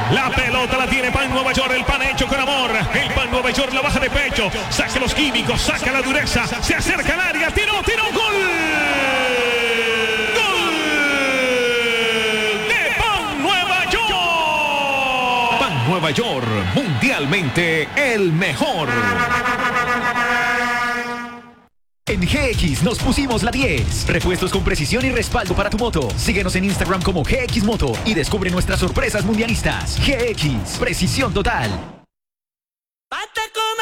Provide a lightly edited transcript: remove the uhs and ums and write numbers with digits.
La pelota la tiene Pan Nueva York, el pan hecho con amor. El Pan Nueva York la baja de pecho, saca los químicos, saca la dureza, se acerca al área, tiró, gol. ¡Gol! De Pan Nueva York. Pan Nueva York, mundialmente el mejor. En GX nos pusimos la 10. Repuestos con precisión y respaldo para tu moto. Síguenos en Instagram como GX Moto y descubre nuestras sorpresas mundialistas. GX, precisión total.